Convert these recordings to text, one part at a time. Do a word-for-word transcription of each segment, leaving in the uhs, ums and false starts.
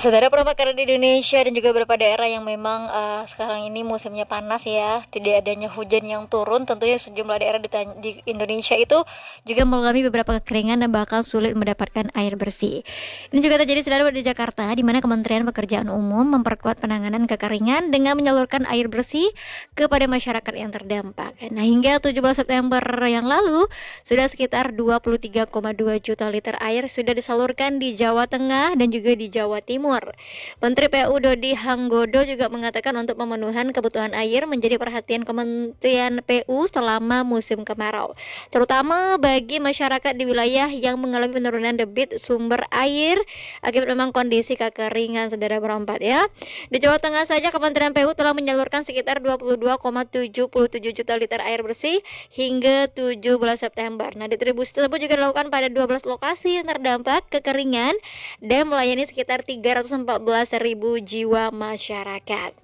Saudara perompak karena di Indonesia dan juga beberapa daerah yang memang uh, sekarang ini musimnya panas ya, tidak adanya hujan yang turun, tentunya sejumlah daerah di, di Indonesia itu juga mengalami beberapa kekeringan dan bakal sulit mendapatkan air bersih. Ini juga terjadi saudara di Jakarta, di mana Kementerian Pekerjaan Umum memperkuat penanganan kekeringan dengan menyalurkan air bersih kepada masyarakat yang terdampak. Nah, hingga tujuh belas September yang lalu, sudah sekitar dua puluh tiga koma dua juta liter air sudah disalurkan di Jawa Tengah dan juga di Jawa Timur. Menteri P U Dodi Hanggodo juga mengatakan untuk pemenuhan kebutuhan air menjadi perhatian Kementerian P U selama musim kemarau, terutama bagi masyarakat di wilayah yang mengalami penurunan debit sumber air akibat memang kondisi kekeringan. Saudara berempat ya. Di Jawa Tengah saja Kementerian P U telah menyalurkan sekitar dua puluh dua koma tujuh tujuh juta liter air bersih hingga tujuh belas September. Nah, distribusi tersebut juga dilakukan pada dua belas lokasi yang terdampak kekeringan dan melayani sekitar tiga ratus empat belas ribu jiwa masyarakat.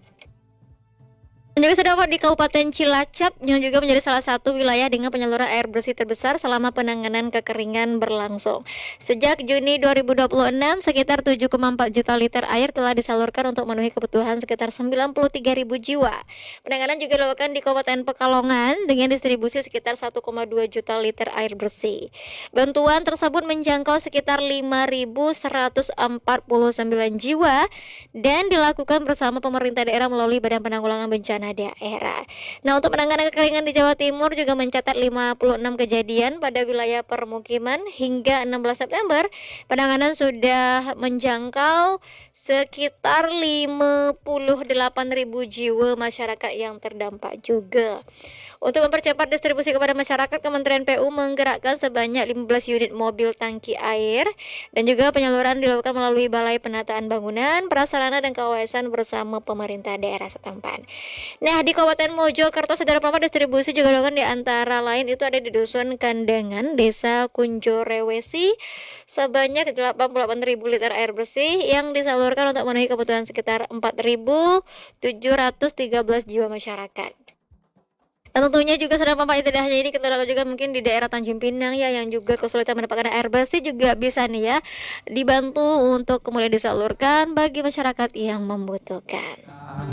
Dan juga terdapat di Kabupaten Cilacap yang juga menjadi salah satu wilayah dengan penyaluran air bersih terbesar selama penanganan kekeringan berlangsung. Sejak Juni dua ribu dua puluh enam, sekitar tujuh koma empat juta liter air telah disalurkan untuk memenuhi kebutuhan sekitar sembilan puluh tiga ribu jiwa. Penanganan juga dilakukan di Kabupaten Pekalongan dengan distribusi sekitar satu koma dua juta liter air bersih. Bantuan tersebut menjangkau sekitar lima ribu seratus empat puluh sembilan jiwa dan dilakukan bersama pemerintah daerah melalui Badan Penanggulangan Bencana daerah. Nah, untuk penanganan kekeringan di Jawa Timur juga mencatat lima puluh enam kejadian pada wilayah permukiman. Hingga enam belas September, penanganan sudah menjangkau sekitar lima puluh delapan ribu jiwa masyarakat yang terdampak juga. Untuk mempercepat distribusi kepada masyarakat, Kementerian P U menggerakkan sebanyak lima belas unit mobil tangki air dan juga penyaluran dilakukan melalui Balai Penataan Bangunan, Prasarana dan Kawasan bersama pemerintah daerah setempat. Nah, di Kabupaten Mojokerto, saudara perompak distribusi juga dilakukan di antara lain itu ada di Dusun Kandangan, Desa Kunjorewesi, sebanyak delapan puluh delapan ribu liter air bersih yang disalurkan untuk memenuhi kebutuhan sekitar empat ribu tujuh ratus tiga belas jiwa masyarakat. Dan tentunya juga saudara perompak itu tidak hanya ini, kita tahu juga mungkin di daerah Tanjung Pinang ya yang juga kesulitan mendapatkan air bersih juga bisa nih ya dibantu untuk kemudian disalurkan bagi masyarakat yang membutuhkan.